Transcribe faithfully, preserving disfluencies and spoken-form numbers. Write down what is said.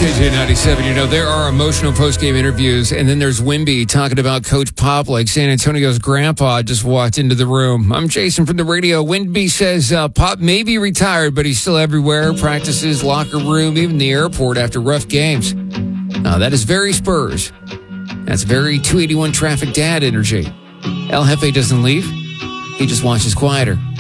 K J ninety-seven, you know, there are emotional post-game interviews, and then there's Wimby talking about Coach Pop like San Antonio's grandpa just walked into the room. I'm Jason from the radio. Wimby says uh, Pop may be retired, but he's still everywhere, practices, locker room, even the airport after rough games. Now, that is very Spurs. That's very two eighty-one traffic dad energy. El Jefe doesn't leave. He just watches quieter.